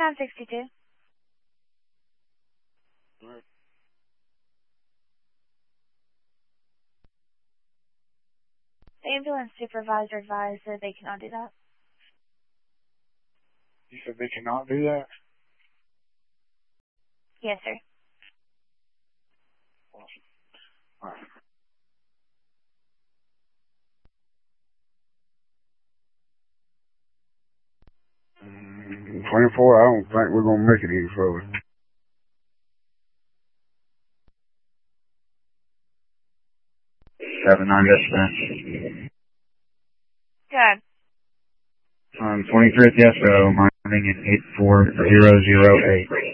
962. The ambulance supervisor advised that they cannot do that. You said they cannot do that? Yes, sir. Awesome. All right. Mm, 24, I don't think we're going to make it any further. 79 dispatch. Good. 23rd, yes, so mining in 84008.